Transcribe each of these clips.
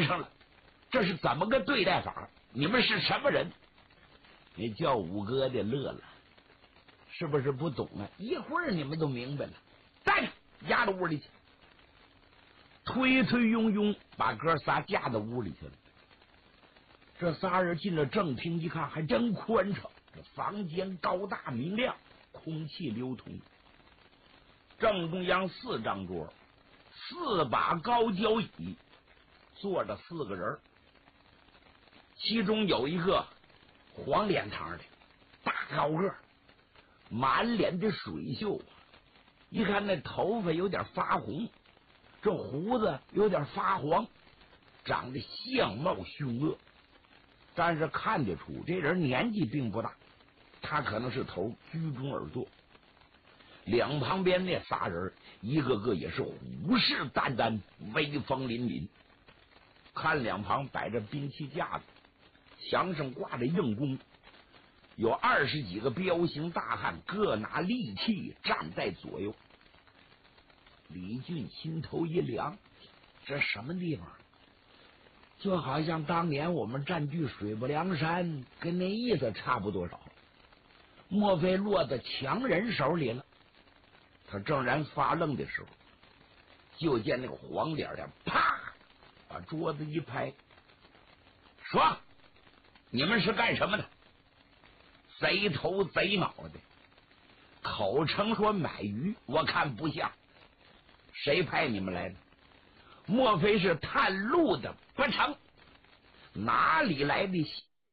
身上了，这是怎么个对待法？你们是什么人？那叫五哥的乐了，是不是不懂啊？一会儿你们都明白了。站着，压到屋里去，推推拥拥把哥仨架到屋里去了。这仨人进了正厅一看，还真宽敞，这房间高大明亮，空气流通。正中央4张桌，4把高脚椅，坐着4个人，其中有一个黄脸膛的大高个，满脸的水锈，一看那头发有点发红，这胡子有点发黄，长得相貌凶恶，但是看得出这人年纪并不大，他可能是头，居中而坐。两旁边那仨人一个个也是虎视眈眈，威风凛凛。看两旁摆着兵器架子，墙上挂着硬弓，有20几个彪形大汉，各拿利器站在左右。李俊心头一凉，这什么地方？就好像当年我们占据水泊梁山，跟那意思差不多少。莫非落到强人手里了？他正然发愣的时候，就见那个黄脸的啪把桌子一拍，说：“你们是干什么的？贼头贼脑的，口称说买鱼，我看不像。谁派你们来的？莫非是探路的不成？哪里来的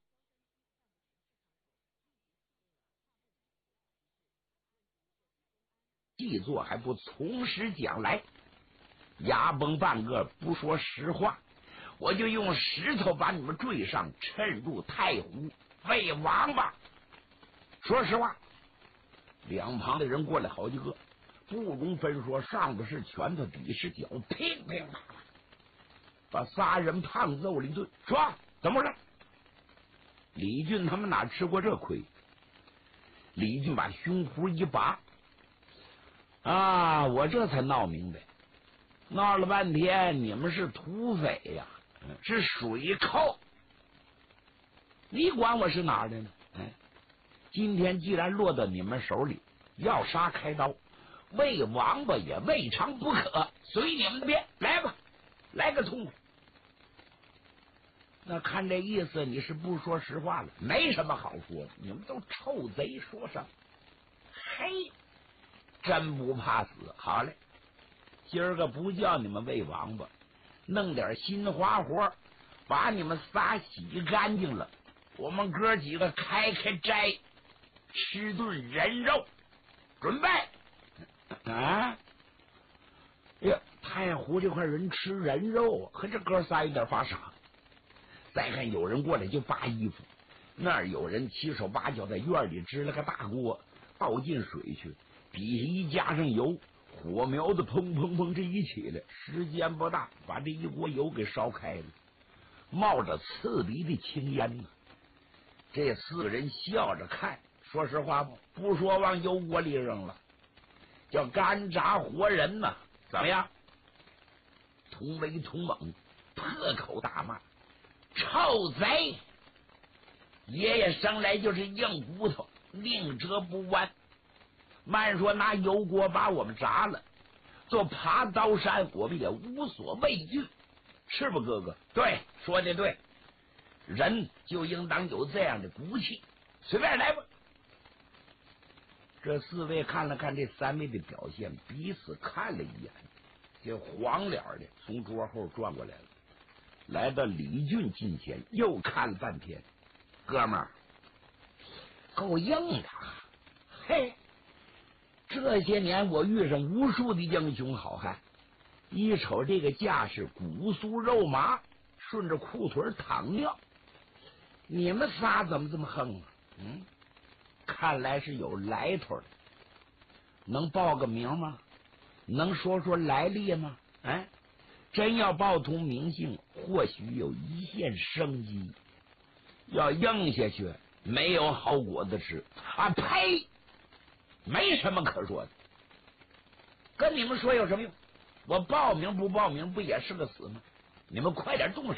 细作还不从实讲来？牙崩半个不说实话，我就用石头把你们坠上，沉入太湖喂王八。说实话。”两旁的人过来好几个，不容分说，上的是拳头，底是脚，乒乒乓乓把仨人胖揍了一顿。说怎么回事？李俊他们哪吃过这亏？李俊把胸脯一拔，啊，我这才闹明白，闹了半天你们是土匪呀，是水寇。你管我是哪儿的呢？今天既然落到你们手里，要杀开刀，喂王八也未尝不可，随你们便来吧，来个痛快。那看这意思，你是不说实话了，没什么好说的，你们都臭贼说什么？嘿，真不怕死。好嘞，今儿个不叫你们喂王八，弄点新花活，把你们仨洗干净了，我们哥几个开斋，吃顿人肉。准备啊！呀，太湖这块人吃人肉，可这哥仨有点发傻。再看有人过来就扒衣服，那儿有人七手八脚在院里支了个大锅，倒进水去，底下一加上油，火苗子砰砰砰这一起来，时间不大，把这一锅油给烧开了，冒着刺鼻的青烟呢。这4个人笑着看，说实话不说往油锅里扔了，叫干炸活人呢。怎么样？同威同猛，破口大骂：“臭贼！爷爷生来就是硬骨头，宁折不弯。慢说拿油锅把我们炸了，做爬刀山我们也无所畏惧，是不哥哥？”对，说的对，人就应当有这样的骨气，随便来吧。这4位看了看这3位的表现，彼此看了一眼，这黄脸的从桌后转过来了，来到李俊近前，又看了半天。哥们儿够硬的，嘿，这些年我遇上无数的英雄好汉，一瞅这个架势，骨酥肉麻，顺着裤腿淌尿，你们仨怎么这么横啊？看来是有来头的，能报个名吗？能说说来历吗？真要报出名姓，或许有一线生机。要硬下去，没有好果子吃啊！呸，没什么可说的，跟你们说有什么用？我报名不报名，不也是个死吗？你们快点动手。